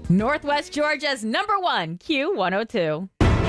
Northwest Georgia's #1 Q102.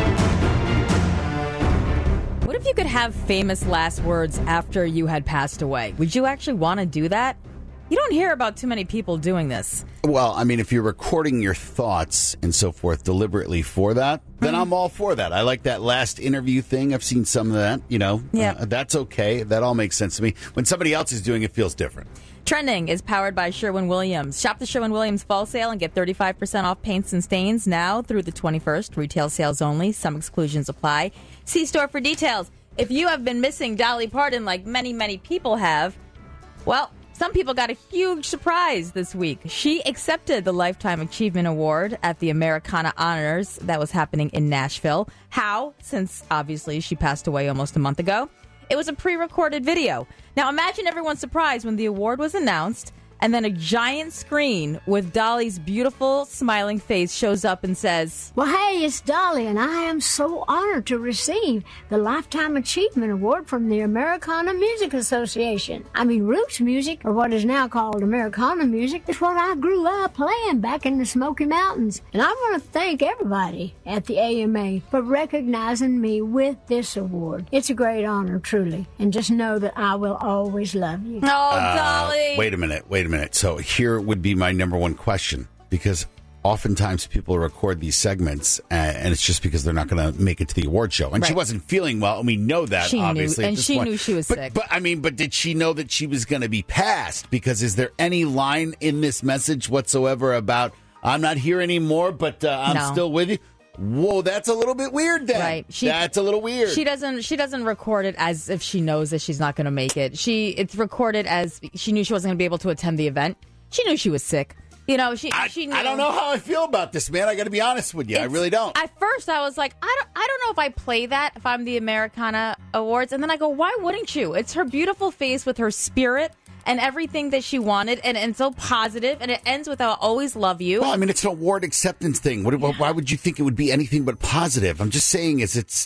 What if you could have famous last words after you had passed away? Would you actually want to do that? You don't hear about too many people doing this. Well, I mean, if you're recording your thoughts and so forth deliberately for that, then I'm all for that. I like that last interview thing. I've seen some of that, that's okay. That all makes sense to me. When somebody else is doing it, feels different. Trending is powered by Sherwin-Williams. Shop the Sherwin-Williams fall sale and get 35% off paints and stains now through the 21st. Retail sales only. Some exclusions apply. See store for details. If you have been missing Dolly Parton like many, many people have, well, some people got a huge surprise this week. She accepted the Lifetime Achievement Award at the Americana Honors that was happening in Nashville. How? Since obviously she passed away almost a month ago. It was a pre-recorded video. Now imagine everyone's surprise when the award was announced and then a giant screen with Dolly's beautiful smiling face shows up and says, "Well, hey, it's Dolly, and I am so honored to receive the Lifetime Achievement Award from the Americana Music Association. I mean, roots music, or what is now called Americana music, is what I grew up playing back in the Smoky Mountains. And I want to thank everybody at the AMA for recognizing me with this award. It's a great honor, truly. And just know that I will always love you." "Oh, Dolly." Wait a minute. So here would be my number one question, because oftentimes people record these segments and it's just because they're not going to make it to the award show. And She wasn't feeling well, and we know that, she obviously. Knew, and she knew she was sick. But did she know that she was going to be passed? Because is there any line in this message whatsoever about, I'm not here anymore, but I'm still with you? Whoa, that's a little bit weird then. Right. That's a little weird. She doesn't record it as if she knows that she's not going to make it. It's recorded as she knew she wasn't going to be able to attend the event. She knew she was sick. She knew. I don't know how I feel about this, man. I got to be honest with you. I really don't. At first, I was like, I don't know if I play that if I'm the Americana Awards. And then I go, why wouldn't you? It's her beautiful face with her spirit and everything that she wanted, and so positive, and it ends with "I'll always love you." Well, I mean, it's an award acceptance thing. Why would you think it would be anything but positive? I'm just saying it's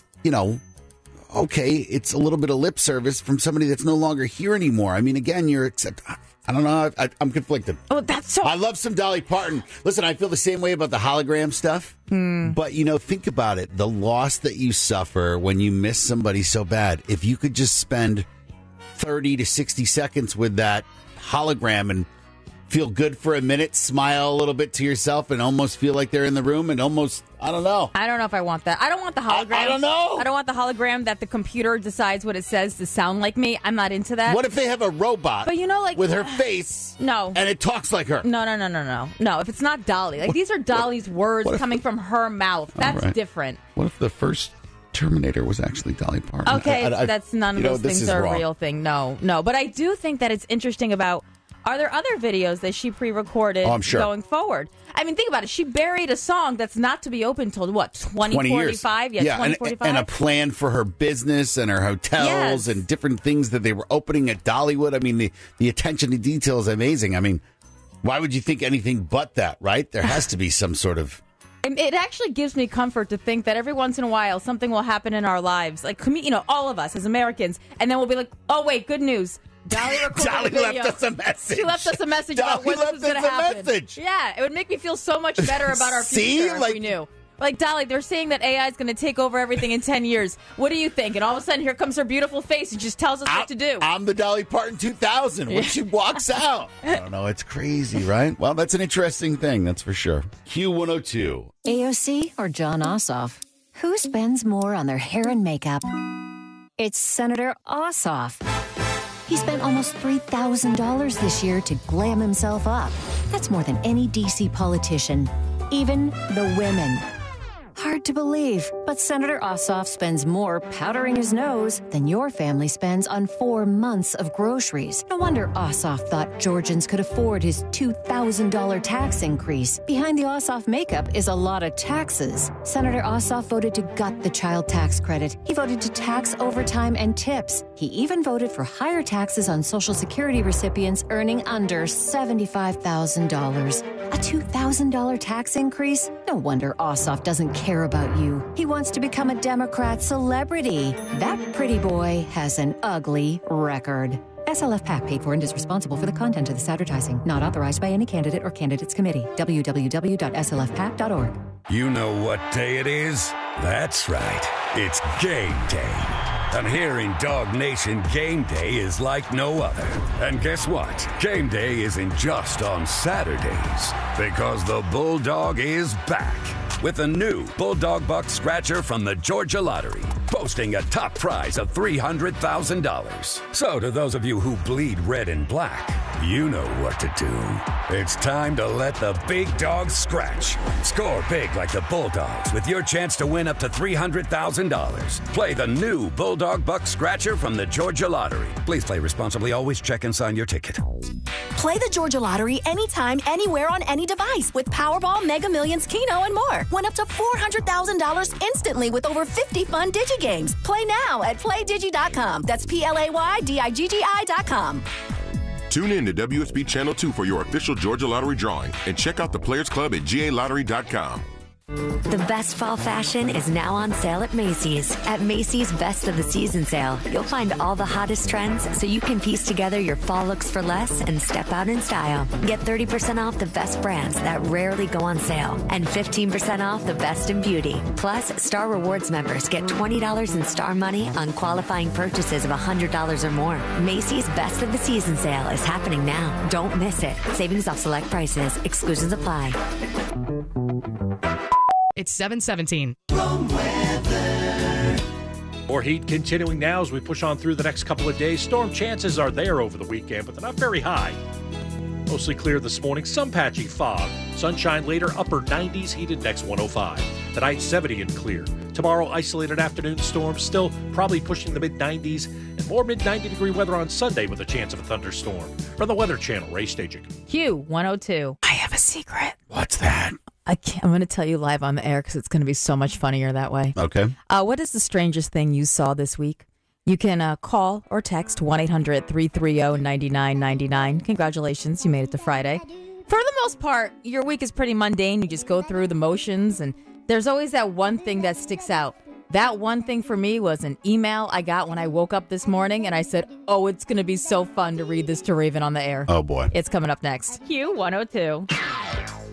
okay, it's a little bit of lip service from somebody that's no longer here anymore. I mean, again, I don't know. I'm conflicted. Oh, that's so... I love some Dolly Parton. Listen, I feel the same way about the hologram stuff. But, think about it. The loss that you suffer when you miss somebody so bad. If you could just spend 30 to 60 seconds with that hologram and feel good for a minute, smile a little bit to yourself, and almost feel like they're in the room, and almost, I don't know. I don't know if I want that. I don't want the hologram. I don't know. I don't want the hologram that the computer decides what it says to sound like me. I'm not into that. What if they have a robot with her face? No. And it talks like her? No. No, if it's not Dolly. These are Dolly's words coming from her mouth. That's different. What if the first Terminator was actually Dolly Parton? Okay, that's none of those things are a real thing. No. But I do think that it's interesting about, are there other videos that she pre-recorded going forward? I mean, think about it. She buried a song that's not to be open until, 2045? Yeah, 2045? And a plan for her business and her hotels and different things that they were opening at Dollywood. I mean, the attention to detail is amazing. I mean, why would you think anything but that, right? There has to be some sort of... It actually gives me comfort to think that every once in a while something will happen in our lives, like all of us as Americans, and then we'll be like, "Oh wait, good news! Dolly recorded a video. left us a message. She left us a message about when this was going to happen." Message. Yeah, it would make me feel so much better about our future if we knew. Like, Dolly, they're saying that AI is going to take over everything in 10 years. What do you think? And all of a sudden, here comes her beautiful face and just tells us what to do. I'm the Dolly Parton 2000 when she walks out. I don't know. It's crazy, right? Well, that's an interesting thing, that's for sure. Q102. AOC or John Ossoff? Who spends more on their hair and makeup? It's Senator Ossoff. He spent almost $3,000 this year to glam himself up. That's more than any D.C. politician, even the women. Hard to believe, but Senator Ossoff spends more powdering his nose than your family spends on 4 months of groceries. No wonder Ossoff thought Georgians could afford his $2,000 tax increase. Behind the Ossoff makeup is a lot of taxes. Senator Ossoff voted to gut the child tax credit. He voted to tax overtime and tips. He even voted for higher taxes on Social Security recipients earning under $75,000. A $2,000 tax increase? No wonder Ossoff doesn't care about you. He wants to become a Democrat celebrity. That pretty boy has an ugly record. SLF PAC paid for and is responsible for the content of this advertising. Not authorized by any candidate or candidates committee. www.slfpac.org. You know what day it is? That's right. It's game day. And here in Dog Nation, game day is like no other. And guess what? Game day isn't just on Saturdays, because the Bulldog is back with a new Bulldog Buck Scratcher from the Georgia Lottery, boasting a top prize of $300,000. So to those of you who bleed red and black, you know what to do. It's time to let the big dogs scratch. Score big like the Bulldogs with your chance to win up to $300,000. Play the new Bulldog Buck Scratcher from the Georgia Lottery. Please play responsibly. Always check and sign your ticket. Play the Georgia Lottery anytime, anywhere on any device with Powerball, Mega Millions, Keno, and more. Win up to $400,000 instantly with over 50 fun DigiGames. Play now at PlayDigi.com. That's PlayDigi.com. Tune in to WSB Channel 2 for your official Georgia Lottery drawing and check out the Players Club at GALottery.com. The best fall fashion is now on sale at Macy's. At Macy's Best of the Season sale, you'll find all the hottest trends so you can piece together your fall looks for less and step out in style. Get 30% off the best brands that rarely go on sale and 15% off the best in beauty. Plus, Star Rewards members get $20 in Star money on qualifying purchases of $100 or more. Macy's Best of the Season sale is happening now. Don't miss it. Savings off select prices. Exclusions apply. It's 7:17. More heat continuing now as we push on through the next couple of days. Storm chances are there over the weekend, but they're not very high. Mostly clear this morning, some patchy fog. Sunshine later, upper 90s, heat index 105. Tonight, 70 and clear. Tomorrow, isolated afternoon storms, still probably pushing the mid-90s, and more mid-90-degree weather on Sunday with a chance of a thunderstorm. From the Weather Channel, Ray Stajic. Q102. I have a secret. What's that? I'm going to tell you live on the air because it's going to be so much funnier that way. Okay. What is the strangest thing you saw this week? You can call or text 1-800-330-9999. Congratulations, you made it to Friday. For the most part, your week is pretty mundane. You just go through the motions, and there's always that one thing that sticks out. That one thing for me was an email I got when I woke up this morning, and I said, oh, it's going to be so fun to read this to Raven on the air. Oh, boy. It's coming up next. Q102.